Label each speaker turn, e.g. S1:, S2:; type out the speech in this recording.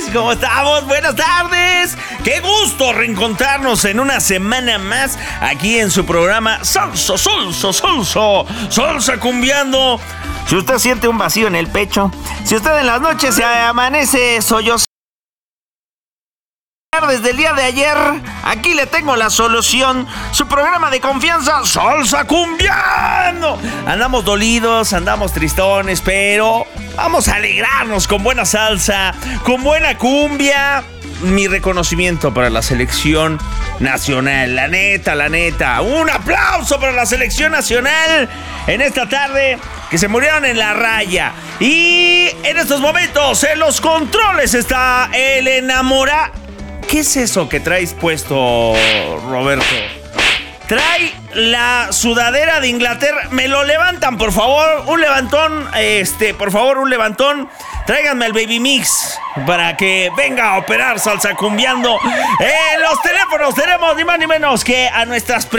S1: ¿Cómo estamos? Buenas tardes. Qué gusto reencontrarnos en una semana más aquí en su programa Salsa Cumbiando. Si usted siente un vacío en el pecho, si usted en las noches se amanece sollozando desde el día de ayer, aquí le tengo la solución. Su programa de confianza, Salsa Cumbiando. Andamos dolidos, andamos tristones, pero vamos a alegrarnos con buena salsa, con buena cumbia. Mi reconocimiento para la selección nacional, la neta. Un aplauso para la selección nacional en esta tarde, que se murieron en la raya. Y en estos momentos en los controles está el enamorado. ¿Qué es eso que traes puesto, Roberto? Trae la sudadera de Inglaterra. ¿Me lo levantan, por favor? Un levantón, por favor, un levantón. Tráiganme al Baby Mix para que venga a operar Salsa Cumbiando. En los teléfonos tenemos ni más ni menos que a nuestras